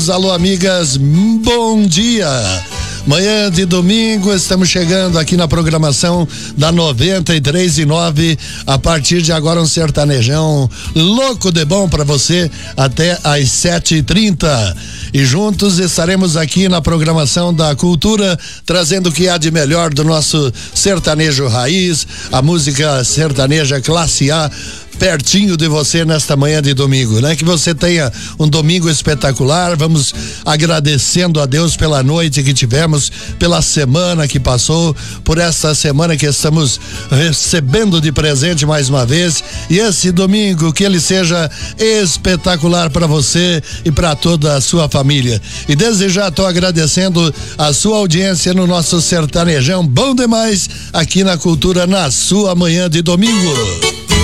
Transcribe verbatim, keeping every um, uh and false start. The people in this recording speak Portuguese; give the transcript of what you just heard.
Alô, amigas, bom dia. Manhã de domingo, estamos chegando aqui na programação da noventa e três e nove. A partir de agora, um sertanejão louco de bom para você até às sete e trinta. E juntos estaremos aqui na programação da cultura, trazendo o que há de melhor do nosso sertanejo raiz, a música sertaneja classe A, pertinho de você nesta manhã de domingo, né? Que você tenha um domingo espetacular. Vamos agradecendo a Deus pela noite que tivemos, pela semana que passou, por essa semana que estamos recebendo de presente mais uma vez. E esse domingo, que ele seja espetacular para você e para toda a sua família. E desde já estou agradecendo a sua audiência no nosso sertanejão bom demais aqui na Cultura, na sua manhã de domingo.